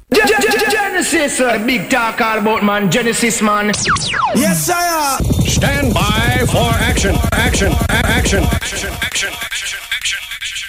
Genesis, big talk all about man, Genesis man. Yes, sir. Stand by for action. Action. Action. Action. Action. Action. Action.